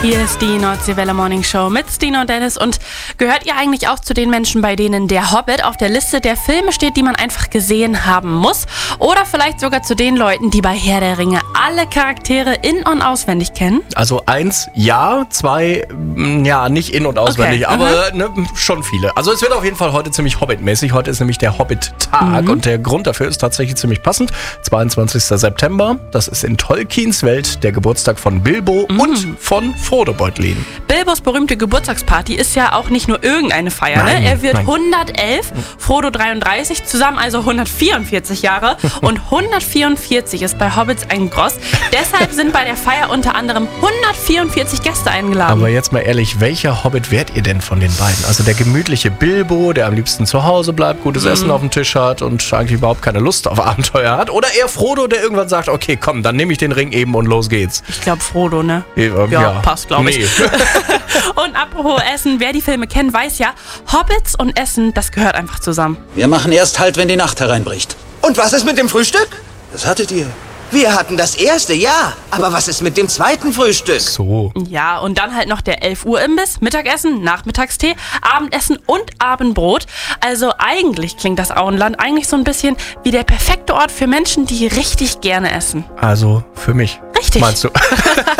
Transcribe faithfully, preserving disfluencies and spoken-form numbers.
Hier ist die Nordseewelle Morning Show mit Stina und Dennis. Und gehört ihr eigentlich auch zu den Menschen, bei denen der Hobbit auf der Liste der Filme steht, die man einfach gesehen haben muss? Oder vielleicht sogar zu den Leuten, die bei Herr der Ringe alle Charaktere in- und auswendig kennen? Also eins, ja, zwei, mh, ja, nicht in- und auswendig, Okay. aber ne, schon viele. Also es wird auf jeden Fall heute ziemlich Hobbit-mäßig. Heute ist nämlich der Hobbit-Tag Mhm. und der Grund dafür ist tatsächlich ziemlich passend. zweiundzwanzigster September, das ist in Tolkiens Welt der Geburtstag von Bilbo Mhm. und von Frodo Beutlin. Bilbos berühmte Geburtstagsparty ist ja auch nicht nur irgendeine Feier. Nein, ne? Er wird nein. hundertelf, Frodo dreiunddreißig, zusammen also hundertvierundvierzig Jahre. Und hundertvierundvierzig ist bei Hobbits ein Gross. Deshalb sind bei der Feier unter anderem hundertvierundvierzig Gäste eingeladen. Aber jetzt mal ehrlich, welcher Hobbit wärt ihr denn von den beiden? Also der gemütliche Bilbo, der am liebsten zu Hause bleibt, gutes Essen auf dem Tisch hat und eigentlich überhaupt keine Lust auf Abenteuer hat? Oder eher Frodo, der irgendwann sagt, okay, komm, dann nehme ich den Ring eben und los geht's. Ich glaube Frodo, ne? Ja, Ja, passt, glaube ich. Nee. Und apropos Essen, wer die Filme kennt, weiß ja, Hobbits und Essen, das gehört einfach zusammen. Wir machen erst Halt, wenn die Nacht hereinbricht. Und was ist mit dem Frühstück? Das hattet ihr. Wir hatten das erste, ja. Aber was ist mit dem zweiten Frühstück? So. Ja, und dann halt noch der elf Uhr Imbiss, Mittagessen, Nachmittagstee, Abendessen und Abendbrot. Also eigentlich klingt das Auenland eigentlich so ein bisschen wie der perfekte Ort für Menschen, die richtig gerne essen. Also für mich. Richtig. Meinst du?